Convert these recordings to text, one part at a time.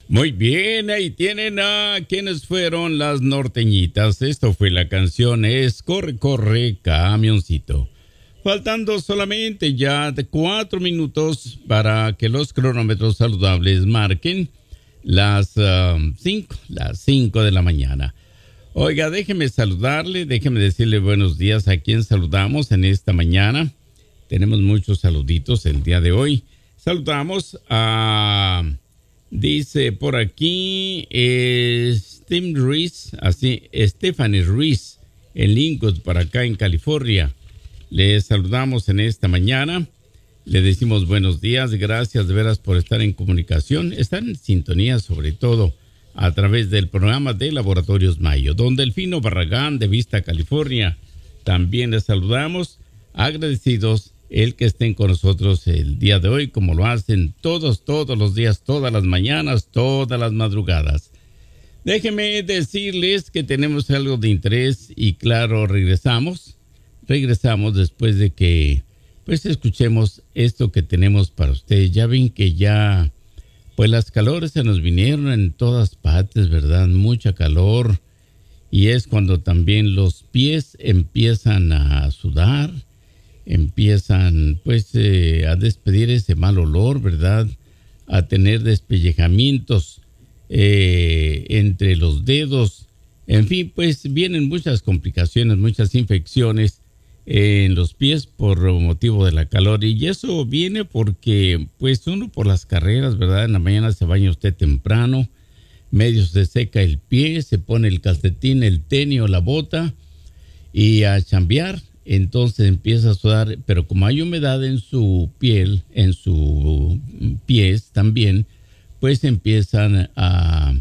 Muy bien, ahí tienen a quienes fueron las norteñitas. Esto fue la canción Es Corre, Corre, Camioncito. Faltando solamente ya de 4 minutos para que los cronómetros saludables marquen las 5 de la mañana. Oiga, déjeme saludarle, déjeme decirle buenos días a quien saludamos en esta mañana. Tenemos muchos saluditos el día de hoy. Saludamos a... Dice por aquí Stephanie Ruiz en Lincoln, para acá en California. Les saludamos en esta mañana. Le decimos buenos días. Gracias de veras por estar en comunicación. Estar en sintonía sobre todo a través del programa de Laboratorios Mayo. Don Delfino Barragán de Vista, California. También les saludamos. Agradecidos el que estén con nosotros el día de hoy, como lo hacen todos los días, todas las mañanas, todas las madrugadas. Déjenme decirles que tenemos algo de interés y claro, regresamos después de que pues escuchemos esto que tenemos para ustedes. Ya ven que ya pues las calores se nos vinieron en todas partes, ¿verdad? Mucha calor, y es cuando también los pies empiezan a sudar. Empiezan pues a despedir ese mal olor, ¿verdad? A tener despellejamientos entre los dedos. En fin, pues vienen muchas complicaciones, muchas infecciones en los pies por motivo de la calor. Y eso viene porque pues uno por las carreras, ¿verdad? En la mañana se baña usted temprano, medio se seca el pie, se pone el calcetín, el tenis o la bota y a chambear. Entonces empieza a sudar, pero como hay humedad en su piel, en sus pies también, pues empiezan a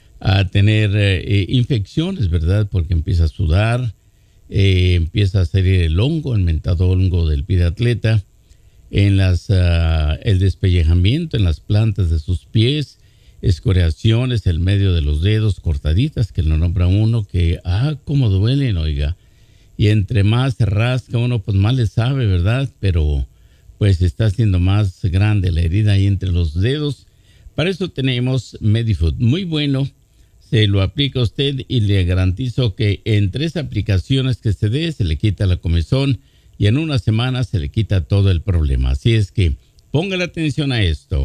tener infecciones, ¿verdad? Porque empieza a sudar, empieza a salir el hongo, el mentado hongo del pie de atleta, en el despellejamiento en las plantas de sus pies, escoriaciones, el medio de los dedos, cortaditas, que lo nombra uno, que, cómo duelen, oiga. Y entre más se rasca uno, pues más le sabe, ¿verdad? Pero pues está haciendo más grande la herida ahí entre los dedos. Para eso tenemos Medifood. Muy bueno, se lo aplica a usted y le garantizo que en 3 aplicaciones que se dé, se le quita la comezón y en una semana se le quita todo el problema. Así es que póngale atención a esto.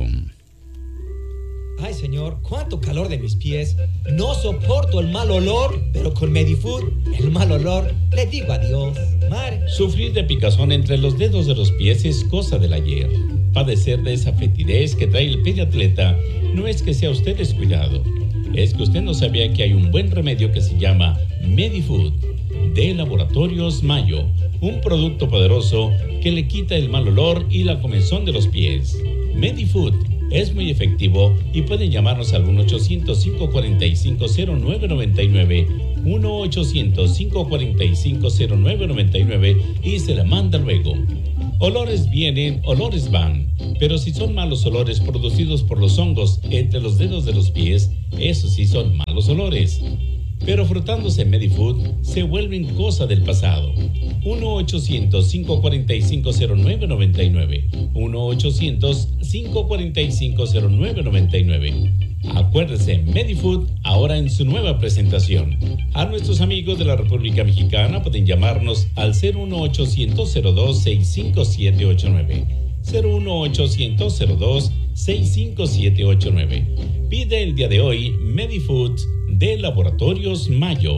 Ay, señor, cuánto calor de mis pies. No soporto el mal olor, pero con Medifood, el mal olor, le digo adiós. Mar. Sufrir de picazón entre los dedos de los pies es cosa del ayer. Padecer de esa fetidez que trae el pie de atleta no es que sea usted descuidado. Es que usted no sabía que hay un buen remedio que se llama Medifood, de Laboratorios Mayo. Un producto poderoso que le quita el mal olor y la comezón de los pies. Medifood es muy efectivo y pueden llamarnos al 1-800-545-0999, 1-800-545-0999 y se la manda luego. Olores vienen, olores van, pero si son malos olores producidos por los hongos entre los dedos de los pies, esos sí son malos olores. Pero frotándose Medifood se vuelven cosa del pasado. 1-800-545-0999. 1-800-545-0999. Acuérdese, Medifood ahora en su nueva presentación. A nuestros amigos de la República Mexicana pueden llamarnos al 01800-02-65789. 01800-02-65789. Pide el día de hoy Medifood de Laboratorios Mayo.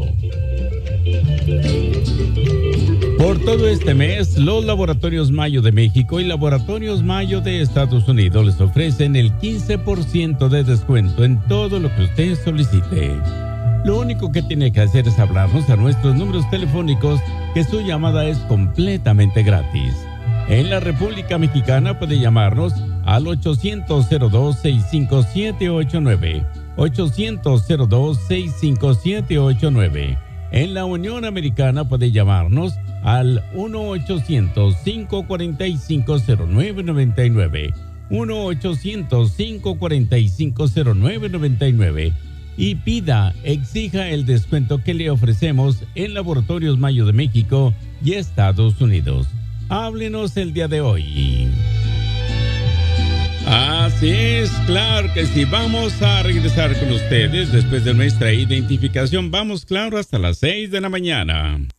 Por todo este mes, los Laboratorios Mayo de México y Laboratorios Mayo de Estados Unidos les ofrecen el 15% de descuento en todo lo que usted solicite. Lo único que tiene que hacer es hablarnos a nuestros números telefónicos, que su llamada es completamente gratis. En la República Mexicana puede llamarnos al 800-02-65789. 800-02-65789. En la Unión Americana puede llamarnos al 1-800-545-0999. 1-800-545-0999. Y exija el descuento que le ofrecemos en Laboratorios Mayo de México y Estados Unidos. Háblenos el día de hoy. Así es, claro que sí. Vamos a regresar con ustedes después de nuestra identificación. Vamos, claro, hasta las 6 de la mañana.